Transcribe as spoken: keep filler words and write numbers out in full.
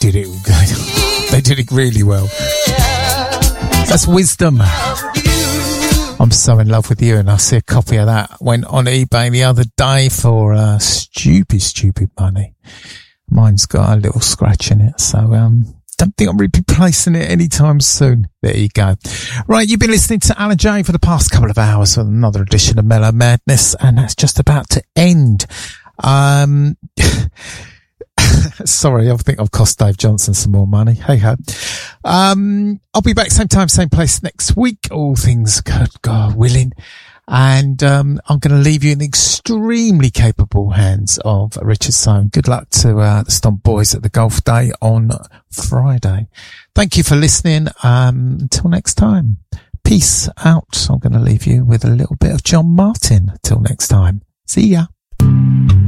did it good. They did it really well. That's Wisdom. I'm so in love with you, and I see a copy of that went on eBay the other day for uh, stupid, stupid money. Mine's got a little scratch in it, so um, don't think I'm really replacing it anytime soon. There you go. Right, you've been listening to Alan J for the past couple of hours with another edition of Mellow Madness, and that's just about to end. Um, sorry, I think I've cost Dave Johnson some more money. Hey ho. Um, I'll be back same time, same place next week. All things God, God willing. And, um, I'm going to leave you in the extremely capable hands of Richard Soane. Good luck to, uh, the Stomp Boys at the Golf Day on Friday. Thank you for listening. Um, until next time. Peace out. I'm going to leave you with a little bit of John Martin. Till next time. See ya.